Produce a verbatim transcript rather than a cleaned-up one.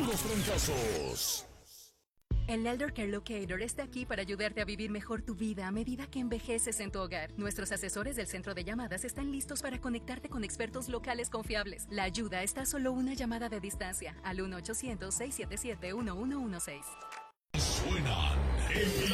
los trancazos. El Elder Care Locator está aquí para ayudarte a vivir mejor tu vida a medida que envejeces en tu hogar. Nuestros asesores del centro de llamadas están listos para conectarte con expertos locales confiables. La ayuda está a solo una llamada de distancia al uno ochocientos, seiscientos setenta y siete, uno uno uno seis. Suenan en